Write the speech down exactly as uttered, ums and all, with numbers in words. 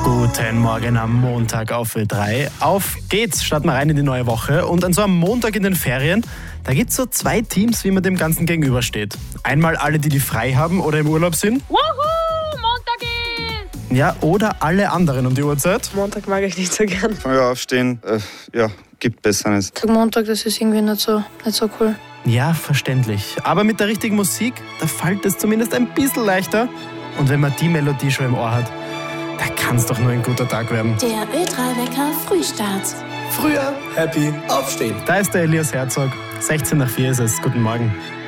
Guten Morgen am Montag auf Ö drei. Auf geht's, starten wir rein in die neue Woche. Und an so einem Montag in den Ferien, da gibt's so zwei Teams, wie man dem Ganzen gegenübersteht. Einmal alle, die die frei haben oder im Urlaub sind. Wuhu, Montag ist! Ja, oder alle anderen um die Uhrzeit. Montag mag ich nicht so gern. Früher aufstehen, äh, ja, gibt Besseres. Tag Montag, das ist irgendwie nicht so, nicht so cool. Ja, verständlich. Aber mit der richtigen Musik, da fällt es zumindest ein bisschen leichter. Und wenn man die Melodie schon im Ohr hat, da kann es doch nur ein guter Tag werden. Der Ö drei Wecker Frühstart. Früher happy aufstehen. Da ist der Elias Herzog. sechzehn nach vier ist es. Guten Morgen.